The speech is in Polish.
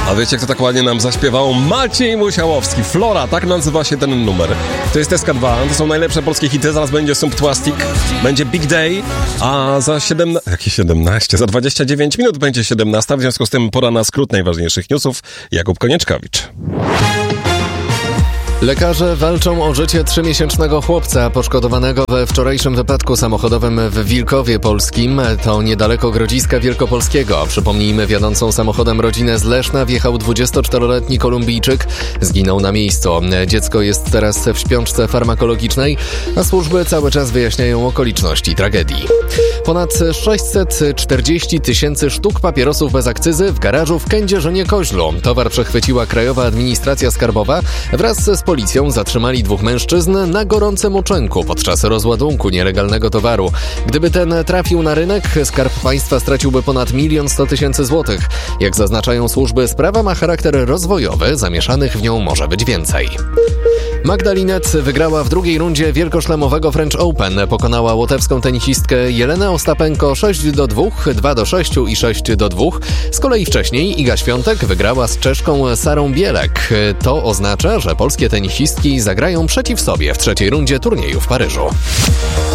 A wiecie, kto tak ładnie nam zaśpiewał? Maciej Musiałowski. Flora, tak nazywa się ten numer. To jest SK2, to są najlepsze polskie hity. Zaraz będzie Sumptłastik, będzie Big Day, a za 29 minut będzie 17. W związku z tym pora na skrót najważniejszych newsów. Jakub Konieczkowicz. Lekarze walczą o życie 3-miesięcznego chłopca poszkodowanego we wczorajszym wypadku samochodowym w Wilkowie Polskim. To niedaleko Grodziska Wielkopolskiego. Przypomnijmy, wiodącą samochodem rodzinę z Leszna wjechał 24-letni Kolumbijczyk. Zginął na miejscu. Dziecko jest teraz w śpiączce farmakologicznej, a służby cały czas wyjaśniają okoliczności tragedii. Ponad 640 000 sztuk papierosów bez akcyzy w garażu w Kędzierzynie-Koźlu. Towar przechwyciła Krajowa Administracja Skarbowa. Wraz z policją zatrzymali 2 mężczyzn na gorącym uczynku podczas rozładunku nielegalnego towaru. Gdyby ten trafił na rynek, Skarb Państwa straciłby ponad 1 100 000 złotych. Jak zaznaczają służby, sprawa ma charakter rozwojowy, zamieszanych w nią może być więcej. Magda Linette wygrała w drugiej rundzie wielkoszlemowego French Open. Pokonała łotewską tenisistkę Jelenę Ostapenko 6-2, 2-6 i 6-2. Z kolei wcześniej Iga Świątek wygrała z Czeszką Sarą Bielek. To oznacza, że polskie tenisistki zagrają przeciw sobie w trzeciej rundzie turnieju w Paryżu.